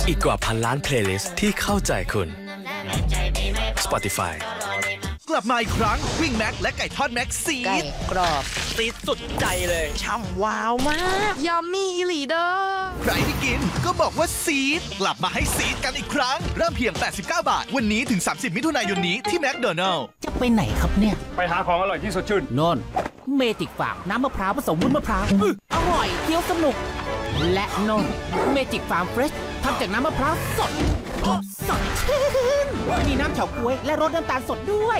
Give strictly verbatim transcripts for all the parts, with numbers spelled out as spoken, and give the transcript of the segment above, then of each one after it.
อีกกว่าพันล้านเพลย์ลิสต์ที่เข้าใจคุณ Spotify กลับมาอีกครั้งวิ่งแม็กและไก่ทอดแม็กซีดไก่กรอบซีดสุดใจเลยช่ำว้าวมากยัมมี่อีหลีเดอร์ใครที่กินก็บอกว่าซีดกลับมาให้ซีดกันอีกครั้ง เริ่มเพียง แปดสิบเก้า บาท วันนี้ถึง สามสิบ มิถุนายนนี้ที่แมคโดนัลล์จะไปไหนครับเนี่ยไปหาของอร่อยที่สดชื่นโน่นเมจิกฟาร์มน้ำมะพร้าวผสมวุ้นมะพร้าวอร่อยเคี้ยวสนุก และโน่นเมจิกฟาร์มเฟรชทำจากน้ำมะพร้าวสดสดชื่นมีน้ำเฉาก๊วยและรสน้ำตาลสดด้วย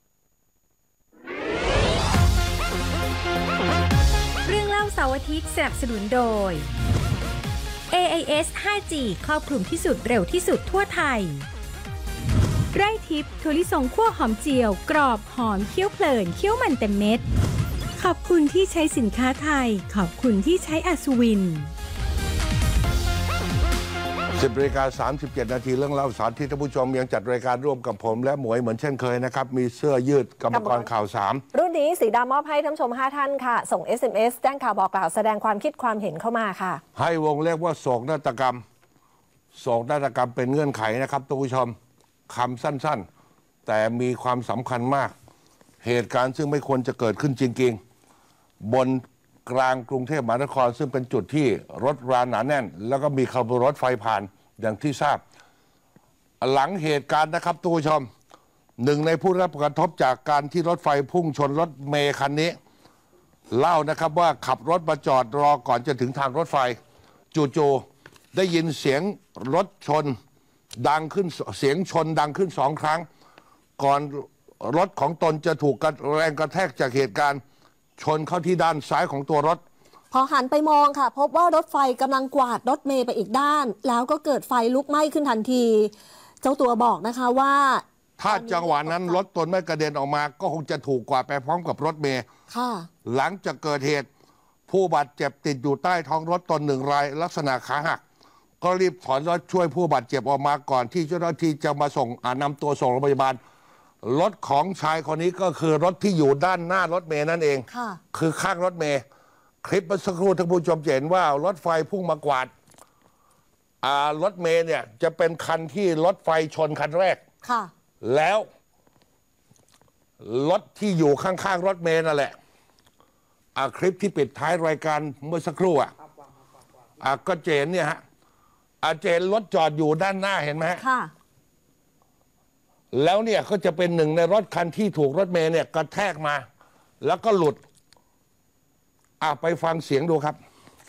เรื่องเล่าเสาร์อาทิตย์สนับสนุนโดย เอ ไอ เอส ไฟว์ จี ครอบคลุมที่สุดเร็วที่สุดทั่วไทย ไร่ทิพย์ถั่วลิสงคั่วหอมเจียว กรอบหอมเคี้ยวเพลินเคี้ยวมันเต็มเม็ด ขอบคุณที่ใช้สินค้าไทย ขอบคุณที่ใช้อัศวินสิบนาฬิกาสามสิบเจ็ดนาทีเรื่องเล่าสารที่ท่านผู้ชมยังจัดรายการร่วมกับผมและหมวยเหมือนเช่นเคยนะครับมีเสื้อยืดกรรมกรข่าวสามรุ่นนี้สีดำมอบให้ท่านผู้ชมห้าท่านค่ะส่ง เอส เอ็ม เอส แจ้งข่าวบอกกล่าวแสดงความคิดความเห็นเข้ามาค่ะให้วงเรียกว่าโศกนาฏกรรมโศกนาฏกรรมเป็นเงื่อนไขนะครับท่านผู้ชมคำสั้นๆแต่มีความสำคัญมากเหตุการณ์ซึ่งไม่ควรจะเกิดขึ้นจริงๆบนกลางกรุงเทพมหานครซึ่งเป็นจุดที่รถราหนาแน่นแล้วก็มีขบวนรถไฟผ่านอย่างที่ทราบหลังเหตุการณ์นะครับทุกผู้ชมหนึ่งในผู้รับผลกระทบจากการที่รถไฟพุ่งชนรถเมล์คันนี้เล่านะครับว่าขับรถมาจอดรอก่อนจะถึงทางรถไฟจู่ๆได้ยินเสียงรถชนดังขึ้นเสียงชนดังขึ้นสองครั้งก่อนรถของตนจะถูกแรงกระแทกจากเหตุการณ์ชนเข้าที่ด้านซ้ายของตัวรถพอหันไปมองค่ะพบว่ารถไฟกำลังกวาดรถเมย์ไปอีกด้านแล้วก็เกิดไฟลุกไหม้ขึ้นทันทีเจ้าตัวบอกนะคะว่าถ้าจังหวะนั้นรถตนไม่กระเด็นออกมาก็คงจะถูกกวาดไปพร้อมกับรถเมย์ค่ะหลังจากเกิดเหตุผู้บาดเจ็บติดอยู่ใต้ท้องรถตนหนึ่งรายลักษณะขาหักก็รีบถอนรถช่วยผู้บาดเจ็บออกมาก่อนที่เจ้าหน้าที่จะมาส่งนำตัวส่งโรงพยาบาลรถของชายคนนี้ก็คือรถที่อยู่ด้านหน้ารถเมย์นั่นเองค่ะคือข้างรถเมย์คลิปเมื่อสักครู่ท่านผู้ชมเห็นว่ารถไฟพุ่งมากวาดรถเมย์เนี่ยจะเป็นคันที่รถไฟชนคันแรกค่ะแล้วรถที่อยู่ข้างๆรถเมย์นั่นแหละคลิปที่ปิดท้ายรายการเมื่อสักครู่อ่ะก็เจนเนี่ยฮะเจนรถจอดอยู่ด้านหน้าเห็นไหมค่ะแล้วเนี่ยก็จะเป็นหนึ่งในรถคันที่ถูกรถเมย์เนี่ยกระแทกมาแล้วก็หลุดอ่ะไปฟังเสียงดูครับ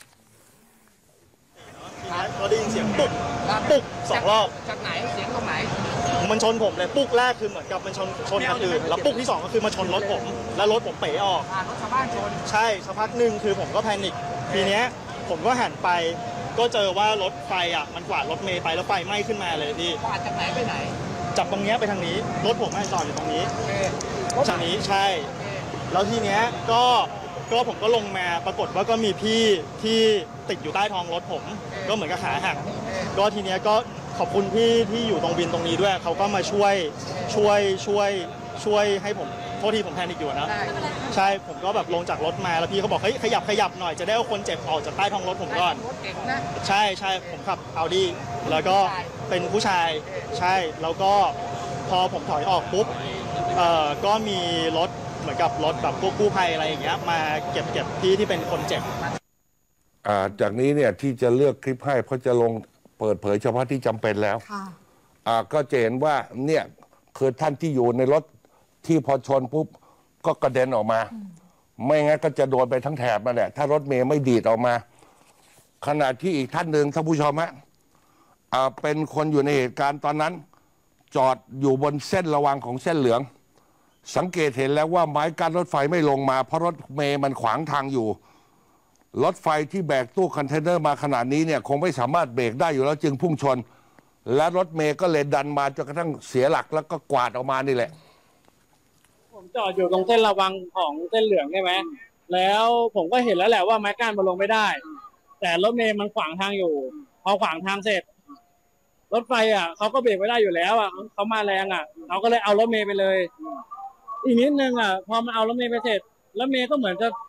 เราได้ยินเสียงปุ๊กปุ๊กสองรอบจากไหนเสียงตรงไหนมันชนผมเลยปุ๊กแรกคือเหมือนกับมันชนชนคันอื่นแล้วปุ๊กที่สองก็คือมาชนรถผมแล้วรถผมเป๋ออกรถชาวบ้านชนใช่สักพักหนึ่งคือผมก็แพนิคทีเนี้ยผมก็หันไปก็เจอว่ารถไฟอ่ะมันกวาดรถเมย์ไปแล้วไฟไหม้ขึ้นมาเลยพี่กวาดจากไหนไปไหนจากตรงเนี้ยไปทางนี้รถผมไม่จอดอยู่ตรงนี้ทางนี้ใช่แล้วทีเนี้ยก็ก็ผมก็ลงมาปรากฏว่าก็มีพี่ที่ติดอยู่ใต้ท้องรถผมก็เหมือนกับขาหักก็ทีเนี้ยก็ขอบคุณพี่ที่อยู่ตรงวินตรงนี้ด้วยเขาก็มาช่วยช่วยช่วยช่วยให้ผมโทษทีผมแพนิคอยู่นะใช่ผมก็แบบลงจากรถมาแล้วพี่เขาบอกเฮ้ยขยับขยับหน่อยจะได้เอาคนเจ็บออกจากใต้ท้องรถผมก่อนใช่ใช่ผมขับเอาดีแล้วก็เป็นผู้ชายใช่แล้วก็พอผมถอยออกปุ๊บเอ่อก็มีรถเหมือนกับรถแบบพวกกู้ภัยอะไรอย่างเงี้ยมาเก็บเก็บที่ที่เป็นคนเจ็บจากนี้เนี่ยที่จะเลือกคลิปให้เพราะจะลงเปิดเผยเฉพาะที่จำเป็นแล้วก็จะเห็นว่าเนี่ยคือท่านที่อยู่ในรถที่พอชนปุ๊บก็กระเด็นออกมาไม่งั้นก็จะโดนไปทั้งแถบนั่นแหละถ้ารถเมย์ไม่ดีดออกมาขณะที่อีกท่านหนึ่งท่านผู้ชมฮะเป็นคนอยู่ในเหตุการณ์ตอนนั้นจอดอยู่บนเส้นระวังของเส้นเหลืองสังเกตเห็นแล้วว่าไม้กั้นรถไฟไม่ลงมาเพราะรถเมย์มันขวางทางอยู่รถไฟที่แบกตู้คอนเทนเนอร์มาขนาดนี้เนี่ยคงไม่สามารถเบรกได้อยู่แล้วจึงพุ่งชนและรถเมย์ก็เลยดันมาจนกระทั่งเสียหลักแล้วก็กวาดออกมานี่แหละผมจอดอยู่ตรงเส้นระวังของเส้นเหลืองใช่ไหมแล้วผมก็เห็นแล้วแหละว่าไม้กั้นมันลงไม่ได้แต่รถเมย์มันขวางทางอยู่พอขวางทางเสร็จรถไฟอ่ะเขาก็เบรกไม่ได้อยู่แล้วอ่ะเขามาแรงอ่ะเขาก็เลยเอารถเมย์ไปเลยอีกนิดนึงอ่ะพอมันเอารถเมย์ไปเสร็จรถเมย์ก็เหมือนจะ